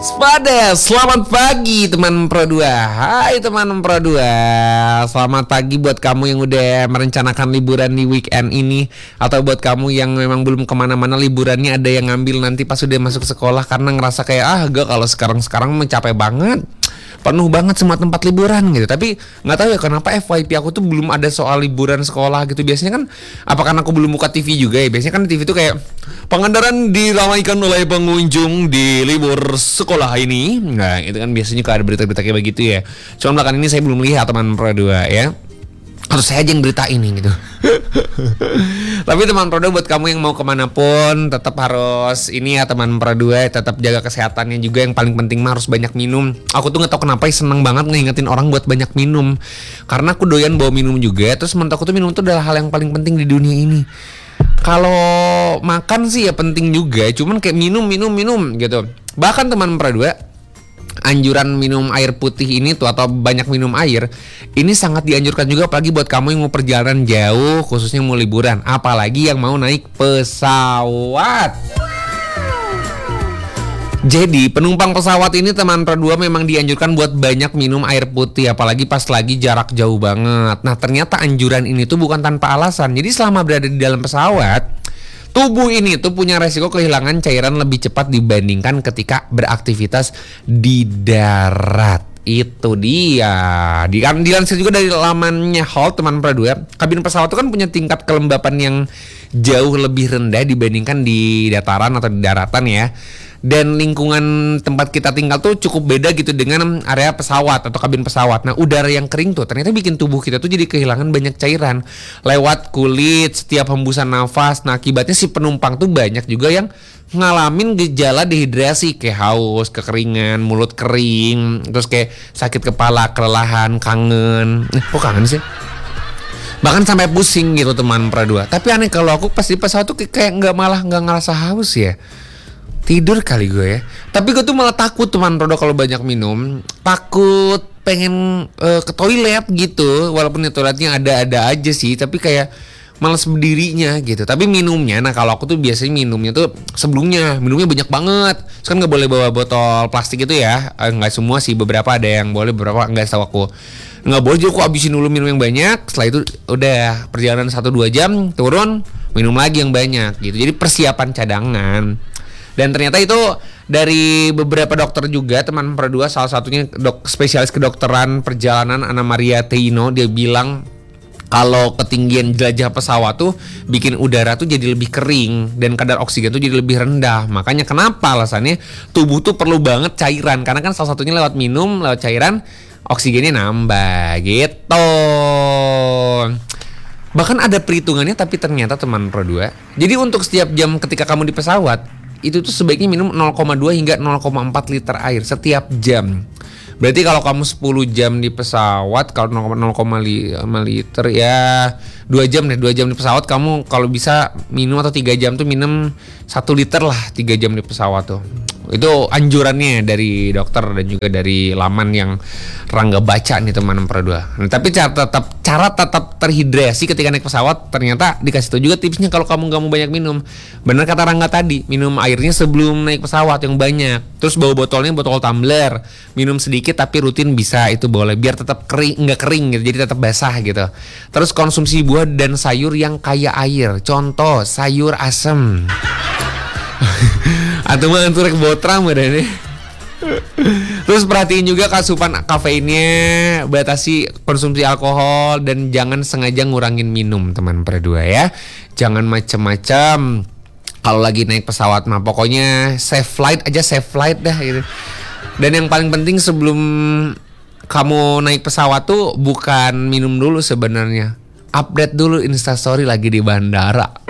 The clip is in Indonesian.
Selamat pagi teman Pro 2. Hai teman Pro 2. Selamat pagi buat kamu yang udah merencanakan liburan di weekend ini, atau buat kamu yang memang belum kemana-mana liburannya, ada yang ngambil nanti pas udah masuk sekolah karena ngerasa kayak gak, kalau sekarang mencapai banget, penuh banget semua tempat liburan gitu. Tapi nggak tahu ya kenapa FYP aku tuh belum ada soal liburan sekolah gitu. Biasanya kan, apa karena aku belum buka TV juga ya? Biasanya kan TV tuh kayak Pangandaran diramaikan oleh pengunjung di libur sekolah ini. Nah itu kan biasanya kalau ada berita-berita kayak begitu ya. Cuma belakangan ini saya belum lihat teman Pro 2 ya. Atau saya aja yang berita ini gitu. Tapi teman Pro 2, buat kamu yang mau kemanapun, tetap harus ini ya teman Pro 2, tetap jaga kesehatannya juga. Yang paling penting mah harus banyak minum. Aku tuh gak tahu kenapa seneng banget ngingetin orang buat banyak minum, karena aku doyan bawa minum juga. Terus menurut aku tuh minum tuh adalah hal yang paling penting di dunia ini. Kalau makan sih ya penting juga, cuman kayak minum gitu. Bahkan teman Pro 2, anjuran minum air putih ini tuh, atau banyak minum air, ini sangat dianjurkan juga apalagi buat kamu yang mau perjalanan jauh, khususnya mau liburan, apalagi yang mau naik pesawat. Jadi penumpang pesawat ini teman Pro 2 memang dianjurkan buat banyak minum air putih, apalagi pas lagi jarak jauh banget. Nah ternyata anjuran ini tuh bukan tanpa alasan. Jadi selama berada di dalam pesawat, tubuh ini tuh punya resiko kehilangan cairan lebih cepat dibandingkan ketika beraktivitas di darat. Itu dia. Dilansir juga dari lamannya Hold teman Pro 2, kabin pesawat itu kan punya tingkat kelembapan yang jauh lebih rendah dibandingkan di dataran atau di daratan ya. Dan lingkungan tempat kita tinggal tuh cukup beda gitu dengan area pesawat atau kabin pesawat. Nah udara yang kering tuh ternyata bikin tubuh kita tuh jadi kehilangan banyak cairan lewat kulit setiap hembusan nafas. Nah akibatnya si penumpang tuh banyak juga yang ngalamin gejala dehidrasi, kayak haus, kekeringan, mulut kering, terus kayak sakit kepala, kelelahan, kangen. Kok kangen sih? Bahkan sampai pusing gitu teman Pro 2. Tapi aneh, kalau aku pas di pesawat tuh kayak nggak ngerasa haus ya. Tidur kali gue ya. Tapi gue tuh malah takut teman Pro 2 kalau banyak minum. Takut pengen ke toilet gitu. Walaupun di toiletnya ada aja sih, tapi kayak malas berdirinya gitu. Tapi minumnya, nah kalau aku tuh biasanya minumnya tuh sebelumnya minumnya banyak banget. Terus kan gak boleh bawa botol plastik itu ya. Gak semua sih, beberapa ada yang boleh, beberapa enggak, setahu aku nggak boleh. Jadi aku abisin dulu minum yang banyak. Setelah itu udah perjalanan 1-2 jam turun, minum lagi yang banyak gitu. Jadi persiapan cadangan. Dan ternyata itu dari beberapa dokter juga teman Pro 2, salah satunya spesialis kedokteran perjalanan Ana Maria Teino, dia bilang kalau ketinggian jelajah pesawat tuh bikin udara tuh jadi lebih kering dan kadar oksigen tuh jadi lebih rendah. Makanya kenapa alasannya tubuh tuh perlu banget cairan, karena kan salah satunya lewat minum, lewat cairan oksigennya nambah gitu. Bahkan ada perhitungannya tapi ternyata teman Pro 2. Jadi untuk setiap jam ketika kamu di pesawat itu tuh sebaiknya minum 0,2 hingga 0,4 liter air setiap jam. Berarti kalau kamu 10 jam di pesawat, kalau 0,5 liter ya 2 jam deh. 2 jam di pesawat kamu kalau bisa minum, atau 3 jam tuh minum 1 liter lah 3 jam di pesawat tuh. Itu anjurannya dari dokter dan juga dari laman yang Rangga baca nih teman Pro 2. Nah, tapi cara tetap terhidrasi ketika naik pesawat ternyata dikasih tahu juga tipsnya kalau kamu gak mau banyak minum. Benar kata Rangga tadi, minum airnya sebelum naik pesawat yang banyak. Terus bawa botolnya botol tumbler, minum sedikit tapi rutin bisa, itu boleh biar tetap nggak kering gitu, jadi tetap basah gitu. Terus konsumsi buah dan sayur yang kaya air, contoh sayur asem. Atau mah anturek botram udah nih. Terus perhatiin juga asupan kafeinnya, batasi konsumsi alkohol, dan jangan sengaja ngurangin minum teman Pro 2 ya. Jangan macam-macam kalau lagi naik pesawat mah, pokoknya safe flight dah gitu. Dan yang paling penting sebelum kamu naik pesawat tuh bukan minum dulu sebenarnya, update dulu Instastory lagi di bandara.